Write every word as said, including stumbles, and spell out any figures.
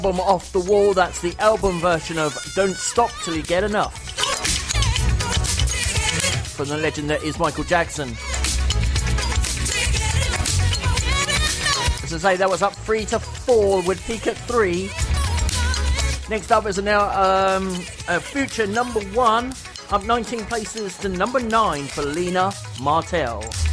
album Off the Wall. That's the album version of Don't Stop Till You Get Enough from the legend that is Michael Jackson. As I say, that was up three to four with peak at three. Next up is now um, a future number one, up nineteen places to number nine for Lena Martell.